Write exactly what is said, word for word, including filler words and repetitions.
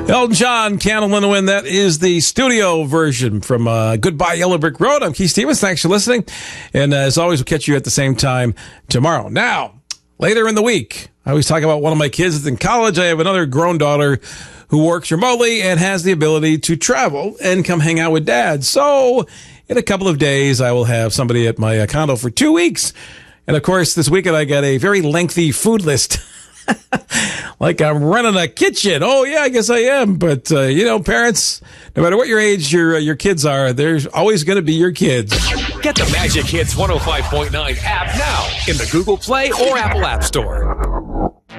Elton John, Candle in the Wind. That is the studio version from uh, Goodbye Yellow Brick Road. I'm Keith Stevens. Thanks for listening. And uh, as always, we'll catch you at the same time tomorrow. Now, later in the week, I always talk about one of my kids that's in college. I have another grown daughter who works remotely and has the ability to travel and come hang out with dad. So in a couple of days, I will have somebody at my uh, condo for two weeks. And of course, this weekend, I got a very lengthy food list. Like I'm running a kitchen. Oh, yeah, I guess I am. But, uh, you know, parents, no matter what your age your uh, your kids are, there's always going to be your kids. Get the Magic Hits one oh five point nine app now in the Google Play or Apple App Store.